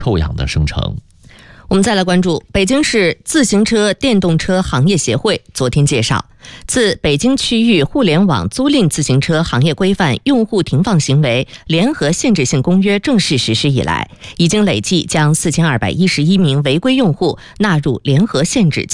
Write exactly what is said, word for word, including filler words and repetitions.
臭氧的生成。 我们再来关注北京市自行车电动车行业协会昨天介绍，自北京区域互联网租赁自行车行业规范用户停放行为联合限制性公约正式实施以来，已经累计将四千二百一十一名违规用户纳入联合限制